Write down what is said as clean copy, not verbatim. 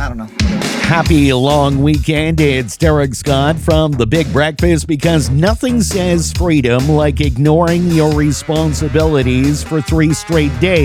I don't know. Happy long weekend. It's Derek Scott from The Big Breakfast, because nothing says freedom like ignoring your responsibilities for 3 straight days.